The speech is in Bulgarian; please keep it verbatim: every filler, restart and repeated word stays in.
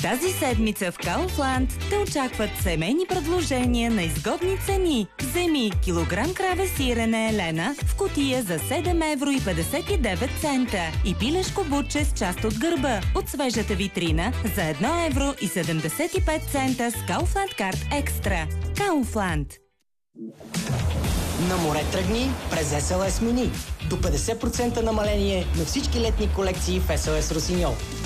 Тази седмица в Kaufland те очакват семейни предложения на изгодни цени. Вземи килограм краве сирене Елена в кутия за седем евро и петдесет и девет цента и пилешко бутче с част от гърба от свежата витрина за едно евро и седемдесет и пет цента с Kaufland Card Extra. Kaufland. На море тръгни през ес ел ес Mini. До петдесет процента намаление на всички летни колекции в ес ел ес Росиньол.